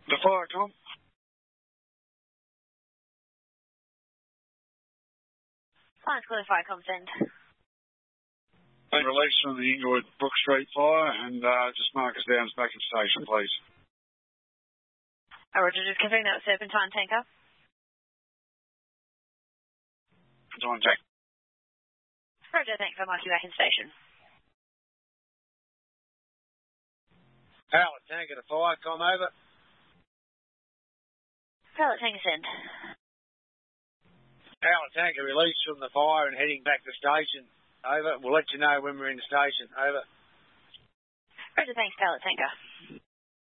The fire, Tom. Line's clear, fire com send. Release from the Inglewood Brook Street fire and just mark us down as backup station, please. Roger, just confirming that was Serpentine tanker. Serpentine tank. Roger, thanks very much. You're back in station. Pallet tanker to fire, com over. Pallet tanker send. Pallet tanker released from the fire and heading back to station. Over. We'll let you know when we're in the station. Over. Roger, thanks, pallet tanker.